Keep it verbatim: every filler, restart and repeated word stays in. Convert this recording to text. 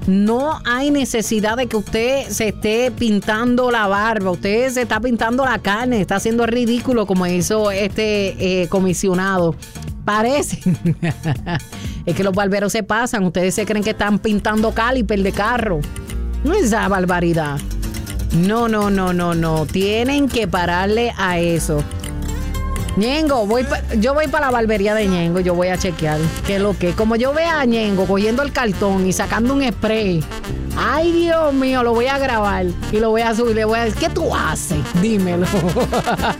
No hay necesidad de que usted se esté pintando la barba, usted se está pintando la carne, está haciendo ridículo como hizo este eh, comisionado. Parece. Es que los barberos se pasan, ustedes se creen que están pintando caliper de carro. No es esa barbaridad. No, no, no, no, no. Tienen que pararle a eso. Ñengo, voy pa, yo voy para la barbería de Ñengo, yo voy a chequear qué es lo que. Como yo vea a Ñengo cogiendo el cartón y sacando un spray, ay Dios mío, lo voy a grabar y lo voy a subir, le voy a decir, ¿qué tú haces? Dímelo.